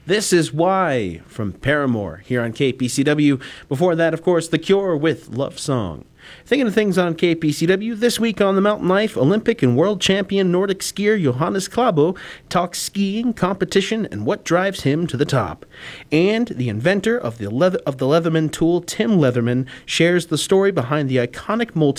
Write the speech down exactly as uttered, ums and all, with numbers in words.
This Is Why from Paramore here on K P C W. Before that, of course, The Cure with Love Song. Thinking of things on K P C W, this week on The Mountain Life, Olympic and world champion Nordic skier Johannes Klæbo talks skiing, competition, and what drives him to the top. And the inventor of the, leather, of the Leatherman tool, Tim Leatherman, shares the story behind the iconic multi